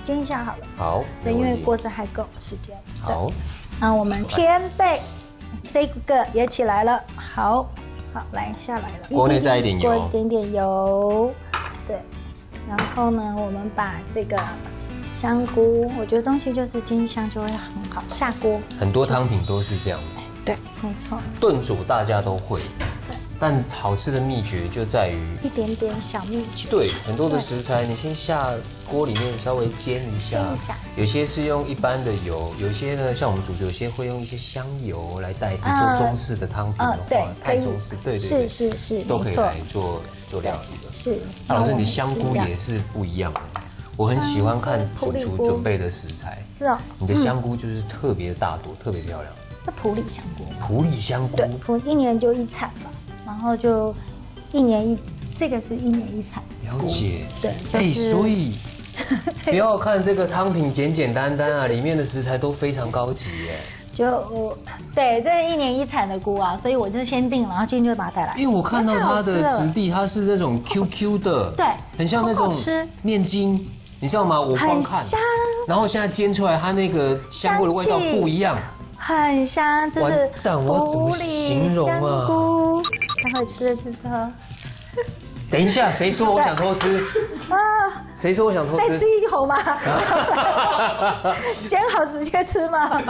煎一下好了。 好， 对，因为锅子还够时间。 好， 那我们天贝这个也起来了，好，来下来了。 锅内再一点油， 一点点油，对。然后呢，我们把这个香菇，我觉得东西就是煎香就会很好，下锅。 很多汤品都是这样子。 对，没错。 炖煮大家都会，但好吃的秘诀就在于一点点小秘诀。 对，很多的食材你先下锅里面稍微煎一下，有些是用一般的油，有些呢像我们煮有些会用一些香油来代替做中式的汤品的话，太中式，对， 是， 都可以来做料理的。 是， 老师，你香菇也是不一样的。我很喜欢看主厨准备的食材， 是哦， 你的香菇就是特别大朵，特别漂亮。 这普里香菇， 普里香菇， 对，一年就一产嘛，然后就这个是一年一产。 了解， 对，就是。 所以不要看这个汤品简简单单啊，里面的食材都非常高级耶。 对，这是一年一产的菇啊，所以我就先定，然后今天就把它带来。 因为我看到它的质地，它是那种 QQ 的， 对， 很像那种面筋，你知道吗？我光看，然后现在煎出来，它那个香菇的味道不一样， 很香，真的。 完蛋，我怎么形容啊？ 待会吃了之后。 等一下，谁说我想偷吃？啊！谁说我想偷吃？ 再吃一口吗？煎好直接吃吗？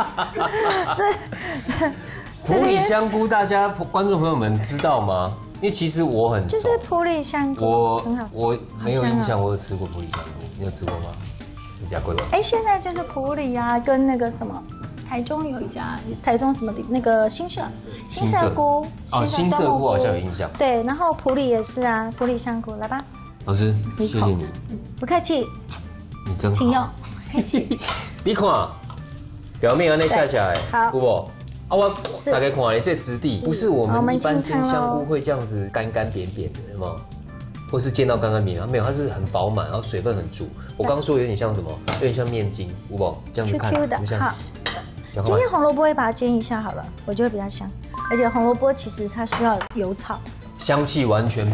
普里香菇，大家观众朋友们知道吗？因为其实我很熟， 就是普里香菇， 我没有印象，我有吃过普里香菇，你有吃过吗？这家贵吗？ 现在就是普里啊，跟那个什么。台中有一家，台中什么的那个新社菇哦，新社菇好像有印象。 对，然后普里也是啊，普里香菇，来吧。 老师，谢谢你， 不客气。 你真好， 请用，客气。 你看，表面安尼恰恰的， 好， 有无？啊，我大概看你这质地，不是我们一般煎香菇会这样子干干扁扁的，有没有？或是煎到干干扁扁，没有，它是很饱满，然后水分很足。我刚说有点像什么？有点像面筋，有无？这样子看 ，QQ 的，好。今天红萝卜会把它煎一下好了，我觉得比较香，而且红萝卜其实它需要油炒， 香气完全